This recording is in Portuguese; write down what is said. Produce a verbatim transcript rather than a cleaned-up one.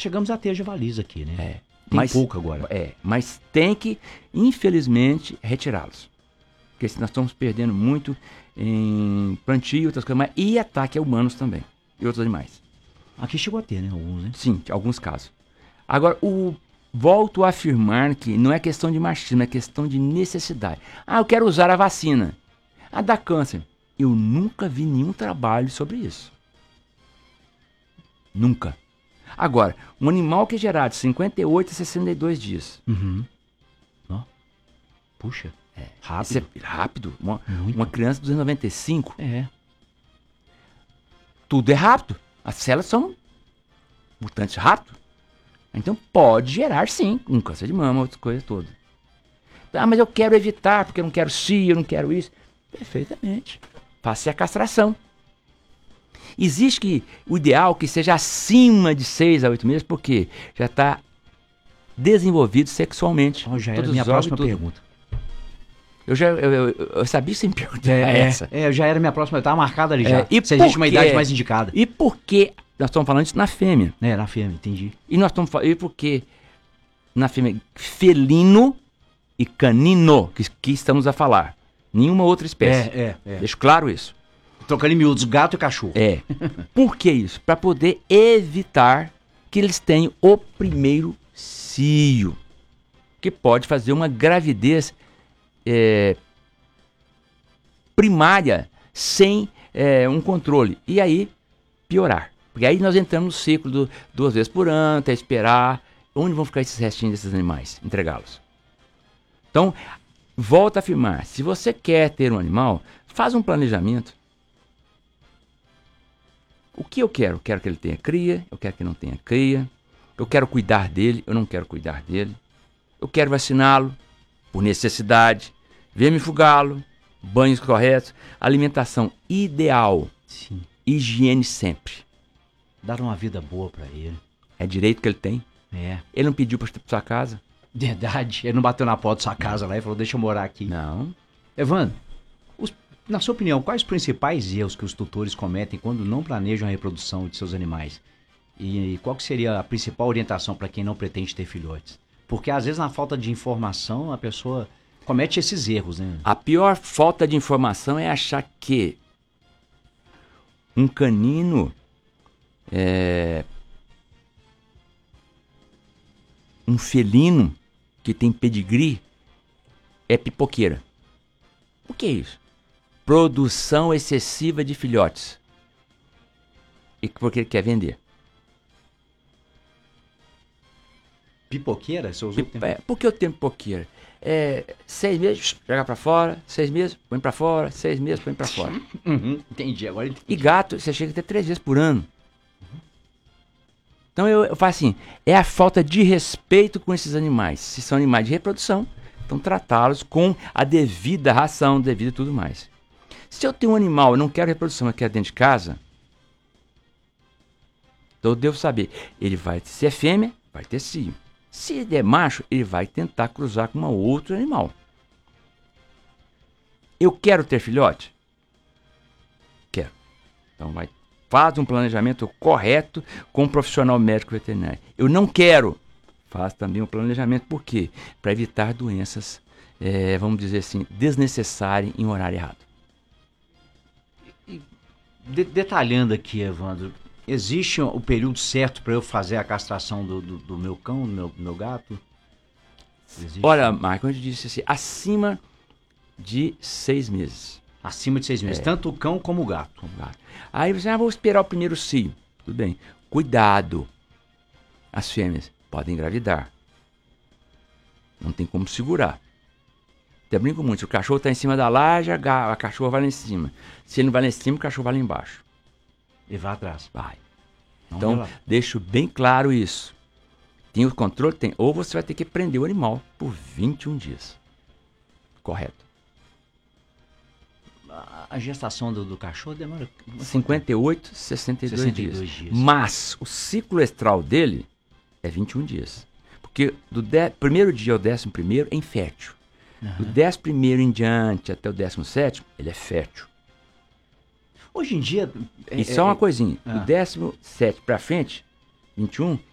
chegamos a ter javalis aqui, né? É. Tem Mas, pouco agora. É, mas tem que, infelizmente, retirá-los. Porque nós estamos perdendo muito em plantio, outras coisas, mas, e ataque a humanos também, e outros animais. Aqui chegou a ter, né? Alguns, né? Sim, alguns casos. Agora, o, volto a afirmar que não é questão de machismo, é questão de necessidade. Ah, eu quero usar a vacina. Ah, dá câncer. Eu nunca vi nenhum trabalho sobre isso. Nunca. Agora, um animal que é gerado de cinquenta e oito a sessenta e dois dias. Uhum. Ó. Puxa. É, rápido. Isso é rápido. Uma, Muito. uma criança de duzentos e noventa e cinco, É. tudo é rápido. As células são mutantes rápidos. Então pode gerar, sim, um câncer de mama, outras coisas todas. Ah, mas eu quero evitar, porque eu não quero cio, eu não quero isso. Perfeitamente. Faça a castração. Existe que o ideal que seja acima de seis a oito meses, porque já está desenvolvido sexualmente. Então, já era Todos minha os órgãos, próxima tudo. pergunta. Eu, já, eu, eu, eu sabia que você me perguntar É, essa. é, já era minha próxima, estava marcada ali já. É, e Se existe uma por idade quê? mais indicada. E por que nós estamos falando isso na fêmea? É, na fêmea, entendi. E nós estamos falando, e por que na fêmea felino e canino que, que estamos a falar? Nenhuma outra espécie. É, é, é. Deixo claro isso. Trocando em miúdos, gato e cachorro. É. Por que isso? Para poder evitar que eles tenham o primeiro cio, que pode fazer uma gravidez é, primária sem é, um controle. E aí piorar. Porque aí nós entramos no ciclo do duas vezes por ano, até esperar. Onde vão ficar esses restinhos desses animais? Entregá-los. Então, volto a afirmar. Se você quer ter um animal, faz um planejamento. O que eu quero? Eu quero que ele tenha cria, eu quero que não tenha cria, eu quero cuidar dele, eu não quero cuidar dele, eu quero vaciná-lo por necessidade, vermifugá-lo, banhos corretos, alimentação ideal, Sim. higiene sempre. Dar uma vida boa pra ele. É direito que ele tem. É. Ele não pediu pra sua casa? Verdade. Ele não bateu na porta da sua casa lá e falou, deixa eu morar aqui. Não. Evandro, os, na sua opinião, quais os principais erros que os tutores cometem quando não planejam a reprodução de seus animais? E, e qual que seria a principal orientação para quem não pretende ter filhotes? Porque às vezes na falta de informação a pessoa comete esses erros, né? A pior falta de informação é achar que um canino é, um felino que tem pedigree é pipoqueira. O que é isso? Produção excessiva de filhotes. E porque ele quer vender. Pipoqueira? Você usou o termo? É, por que eu tenho pipoqueira? É, seis meses, joga pra fora, seis meses, põe pra fora, seis meses, põe pra fora. Uhum, entendi, agora entendi. E gato, você chega até três vezes por ano. Então eu, eu falo assim, é a falta de respeito com esses animais. Se são animais de reprodução, então tratá-los com a devida ração, devida e tudo mais. Se eu tenho um animal, eu não quero reprodução, eu quero dentro de casa, então eu devo saber, ele vai, se é fêmea, vai ter cio. Se ele é macho, ele vai tentar cruzar com um outro animal. Eu quero ter filhote? Quero. Então vai, faz um planejamento correto com um profissional médico veterinário. Eu não quero. Faz também um planejamento. Por quê? Para evitar doenças, é, vamos dizer assim, desnecessárias em horário errado. De- detalhando aqui, Evandro, existe o período certo para eu fazer a castração do, do, do meu cão, do meu, do meu gato? Existe? Olha, Marco, eu disse assim, acima de seis meses. Acima de seis meses, É. tanto o cão como o gato. Como gato. Aí você, ah, vou esperar o primeiro cio. Tudo bem. Cuidado. As fêmeas podem engravidar. Não tem como segurar. Até brinco muito. Se o cachorro está em cima da laje, a, ga- a cachorra vai lá em cima. Se ele não vai lá em cima, o cachorro vai lá embaixo. E vai atrás. Vai. Não Então, relaxa. deixo bem claro isso. Tem o controle? Tem. Ou você vai ter que prender o animal por vinte e um dias. Correto. A- a gestação do, do cachorro demora cinquenta e oito, sessenta e dois, sessenta e dias. dois dias. Mas o ciclo estral dele é vinte e um dias. Porque do de- primeiro dia ao décimo primeiro é infértil. Do décimo primeiro em diante até o décimo sétimo, ele é fértil. Hoje em dia... E só uma coisinha. ah. Do décimo sétimo pra frente, vinte e um,